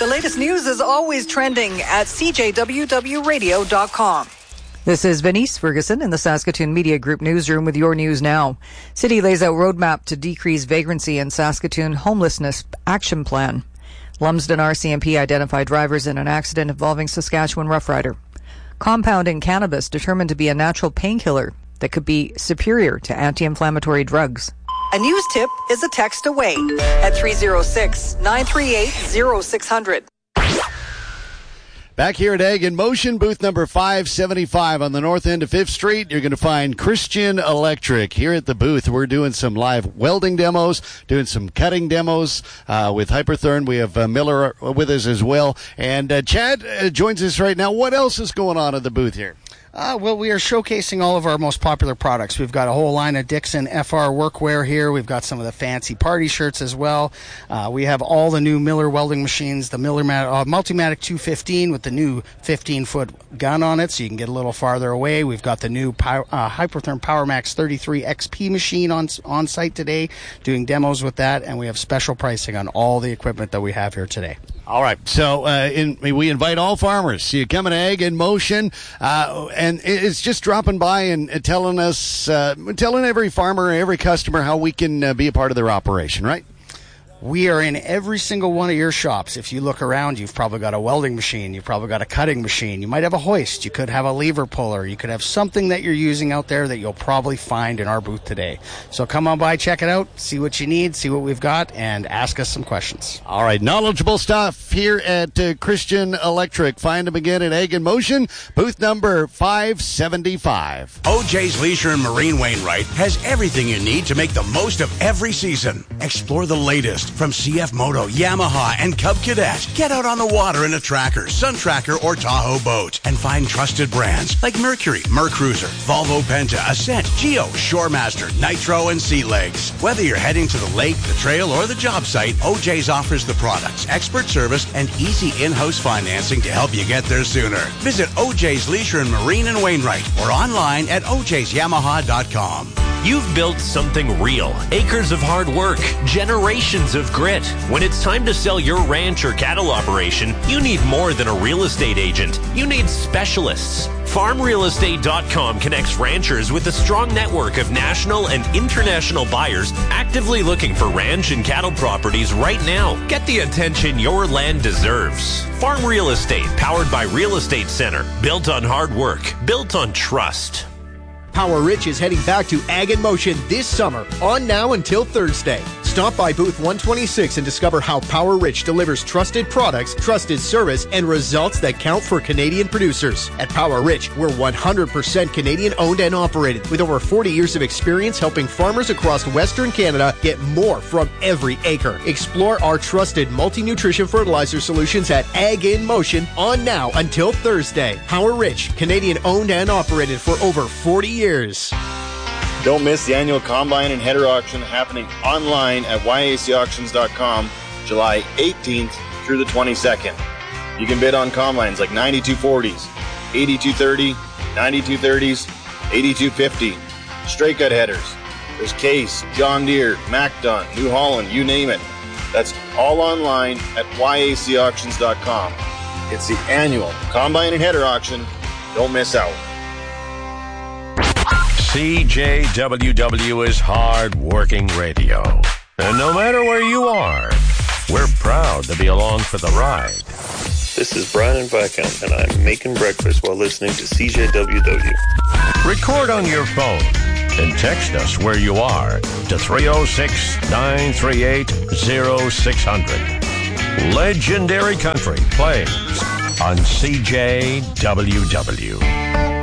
latest news is always trending at cjwwradio.com. This is Venice Ferguson in the Saskatoon Media Group newsroom with your news now. City lays out roadmap to decrease vagrancy in Saskatoon homelessness action plan. Lumsden RCMP identified drivers in an accident involving Saskatchewan Rough Rider. Compounding cannabis determined to be a natural painkiller that could be superior to anti-inflammatory drugs. A news tip is a text away at 306-938-0600. Back here at Ag in Motion, booth number 575 on the north end of 5th Street. You're going to find Christian Electric. Here at the booth, we're doing some live welding demos, doing some cutting demos with Hypertherm. We have Miller with us as well. And Chad joins us right now. What else is going on at the booth here? Well, we are showcasing all of our most popular products. We've got a whole line of Dixon FR workwear here. We've got some of the fancy party shirts as well. We have all the new Miller welding machines, the Miller Multimatic 215 with the new 15-foot gun on it, so you can get a little farther away. We've got the new Hypertherm PowerMax 33 XP machine on site today, doing demos with that, and we have special pricing on all the equipment that we have here today. All right, so we invite all farmers. So you come in Ag in Motion, and it's just dropping by and telling us, telling every farmer, every customer how we can be a part of their operation, right? We are in every single one of your shops. If you look around, you've probably got a welding machine. You've probably got a cutting machine. You might have a hoist. You could have a lever puller. You could have something that you're using out there that you'll probably find in our booth today. So come on by, check it out, see what you need, see what we've got, and ask us some questions. All right, knowledgeable stuff here at Christian Electric. Find them again at Ag in Motion, booth number 575. OJ's Leisure and Marine Wainwright has everything you need to make the most of every season. Explore the latest from CF Moto, Yamaha, and Cub Cadet. Get out on the water in a Tracker, Sun Tracker, or Tahoe boat and find trusted brands like Mercury, Mercruiser, Volvo Penta, Ascent, Geo, Shoremaster, Nitro, and Sea Legs. Whether you're heading to the lake, the trail, or the job site, OJ's offers the products, expert service, and easy in-house financing to help you get there sooner. Visit OJ's Leisure and Marine in Wainwright or online at ojsyamaha.com. You've built something real. Acres of hard work, generations of grit. When it's time to sell your ranch or cattle operation, you need more than a real estate agent. You need specialists. FarmRealEstate.com connects ranchers with a strong network of national and international buyers actively looking for ranch and cattle properties right now. Get the attention your land deserves. Farm Real Estate, powered by Real Estate Center. Built on hard work, built on trust. Power Rich is heading back to Ag in Motion this summer, on now until Thursday. Stop by booth 126 and discover how Power Rich delivers trusted products, trusted service, and results that count for Canadian producers. At Power Rich, we're 100% Canadian owned and operated, with over 40 years of experience helping farmers across Western Canada get more from every acre. Explore our trusted multi-nutrition fertilizer solutions at Ag in Motion, on now until Thursday. Power Rich, Canadian owned and operated for over 40 years. Don't miss the annual Combine and Header Auction happening online at yacauctions.com July 18th through the 22nd. You can bid on combines like 9240s, 8230, 9230s, 8250, straight cut headers. There's Case, John Deere, MacDon, New Holland, you name it. That's all online at yacauctions.com. It's the annual Combine and Header Auction. Don't miss out. CJWW is hard-working radio. And no matter where you are, we're proud to be along for the ride. This is Brian Viscount, and I'm making breakfast while listening to CJWW. Record on your phone and text us where you are to 306-938-0600. Legendary Country plays on CJWW.